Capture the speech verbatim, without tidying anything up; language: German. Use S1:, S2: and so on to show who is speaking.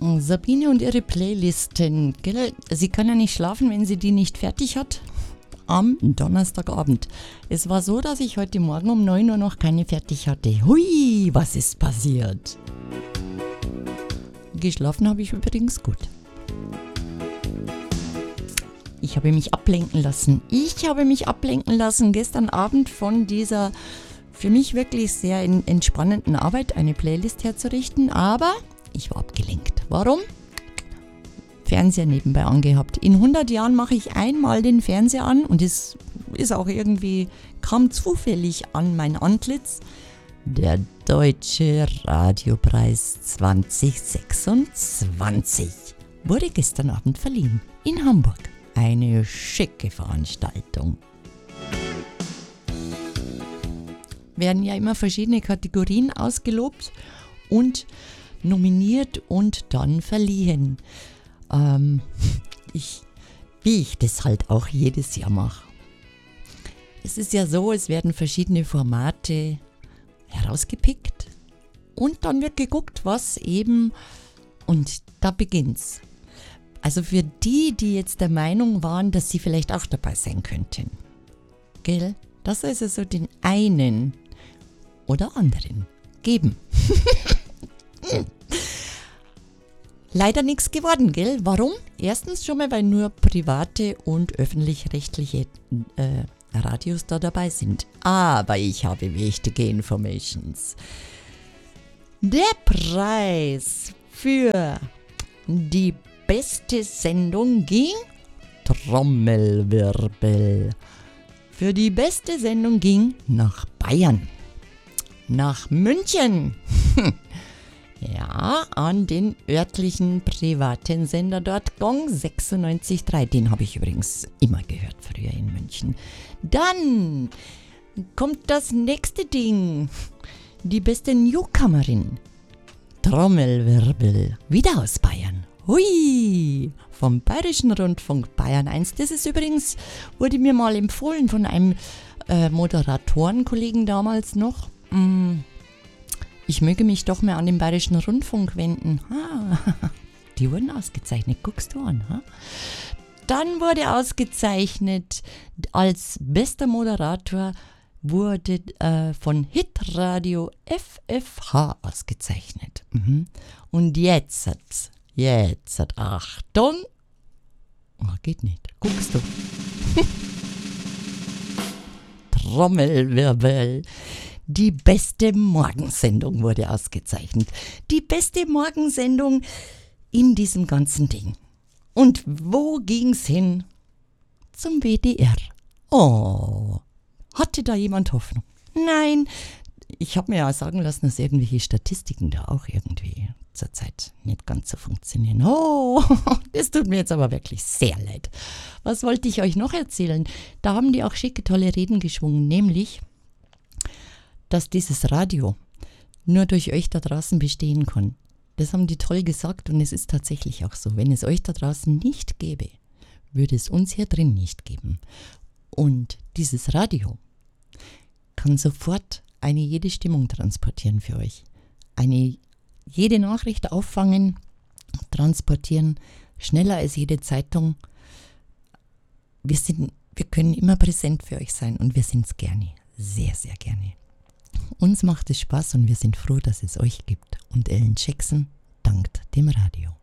S1: Sabine und ihre Playlisten, gell? Sie kann ja nicht schlafen, wenn sie die nicht fertig hat. Am Donnerstagabend. Es war so, dass ich heute Morgen um neun Uhr noch keine fertig hatte. Hui, was ist passiert? Geschlafen habe ich übrigens gut. Ich habe mich ablenken lassen. Ich habe mich ablenken lassen gestern Abend von dieser für mich wirklich sehr entspannenden Arbeit, eine Playlist herzurichten, aber ich war abgelenkt. Warum? Fernseher nebenbei angehabt. In hundert Jahren mache ich einmal den Fernseher an und es ist auch irgendwie, kam zufällig an mein Antlitz. Der Deutsche Radiopreis zwanzig sechsundzwanzig wurde gestern Abend verliehen in Hamburg. Eine schicke Veranstaltung. Werden ja immer verschiedene Kategorien ausgelobt und nominiert und dann verliehen. Ähm, ich, wie ich das halt auch jedes Jahr mache. Es ist ja so, es werden verschiedene Formate herausgepickt und dann wird geguckt, was eben, und da beginnt's. Also für die, die jetzt der Meinung waren, dass sie vielleicht auch dabei sein könnten. Gell? Das soll es also den einen oder anderen geben. Leider nichts geworden, gell? Warum? Erstens schon mal, weil nur private und öffentlich-rechtliche äh, Radios da dabei sind. Aber ich habe wichtige Informations. Der Preis für die beste Sendung ging, Trommelwirbel, für die beste Sendung ging nach Bayern, nach München. Ja, an den örtlichen privaten Sender dort, Gong sechsundneunzig Komma drei. Den habe ich übrigens immer gehört früher in München. Dann kommt das nächste Ding. Die beste Newcomerin. Trommelwirbel. Wieder aus Bayern. Hui! Vom Bayerischen Rundfunk Bayern eins. Das ist übrigens, wurde mir mal empfohlen von einem äh, Moderatorenkollegen damals noch. Mm. Ich möge mich doch mehr an den Bayerischen Rundfunk wenden. Ah, die wurden ausgezeichnet. Guckst du an. Ha? Dann wurde ausgezeichnet als bester Moderator, wurde äh, von Hitradio F F H ausgezeichnet. Mhm. Und jetzt hat's, jetzt hat, Achtung. Oh, geht nicht. Guckst du. Trommelwirbel. Die beste Morgensendung wurde ausgezeichnet. Die beste Morgensendung in diesem ganzen Ding. Und wo ging's hin? Zum W D R. Oh, hatte da jemand Hoffnung? Nein, ich habe mir ja sagen lassen, dass irgendwelche Statistiken da auch irgendwie zurzeit nicht ganz so funktionieren. Oh, das tut mir jetzt aber wirklich sehr leid. Was wollte ich euch noch erzählen? Da haben die auch schicke, tolle Reden geschwungen, nämlich, dass dieses Radio nur durch euch da draußen bestehen kann. Das haben die toll gesagt und es ist tatsächlich auch so. Wenn es euch da draußen nicht gäbe, würde es uns hier drin nicht geben. Und dieses Radio kann sofort eine jede Stimmung transportieren für euch. Eine jede Nachricht auffangen, transportieren, schneller als jede Zeitung. Wir sind, wir können immer präsent für euch sein und wir sind es gerne, sehr, sehr gerne. Uns macht es Spaß und wir sind froh, dass es euch gibt. Und Ellen Jackson dankt dem Radio.